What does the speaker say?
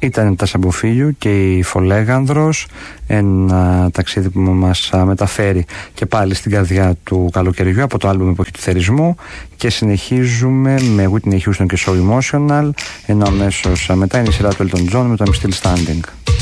Ήταν τα Σαμποφίλιου και η Φολέγανδρος, ένα ταξίδι που μας μεταφέρει και πάλι στην καρδιά του καλοκαιριού από το άλμπουμ Εποχή του Θερισμού, και συνεχίζουμε με Whitney Houston και So Emotional, ενώ αμέσως μετά είναι η σειρά του Elton John με το I'm Still Standing.